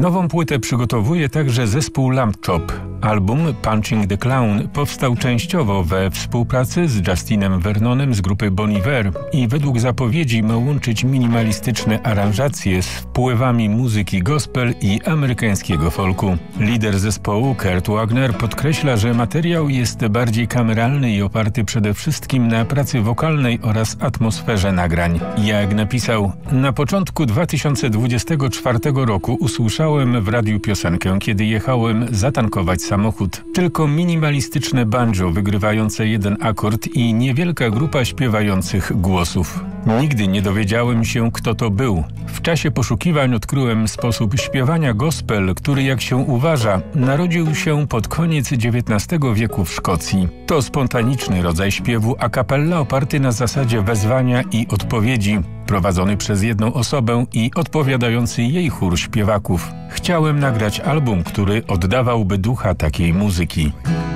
Nową płytę przygotowuje także zespół Lamb Chop. Album Punching the Clown powstał częściowo we współpracy z Justinem Vernonem z grupy Bon Iver i według zapowiedzi ma łączyć minimalistyczne aranżacje z wpływami muzyki gospel i amerykańskiego folku. Lider zespołu Kurt Wagner podkreśla, że materiał jest bardziej kameralny i oparty przede wszystkim na pracy wokalnej oraz atmosferze nagrań. Jak napisał, na początku 2024 roku usłyszałem w radiu piosenkę, kiedy jechałem zatankować samochód. Tylko minimalistyczne banjo wygrywające jeden akord i niewielka grupa śpiewających głosów. Nigdy nie dowiedziałem się, kto to był. W czasie poszukiwań odkryłem sposób śpiewania gospel, który, jak się uważa, narodził się pod koniec XIX wieku w Szkocji. To spontaniczny rodzaj śpiewu a cappella oparty na zasadzie wezwania i odpowiedzi, prowadzony przez jedną osobę i odpowiadający jej chór śpiewaków. Chciałem nagrać album, który oddawałby ducha takiej muzyki.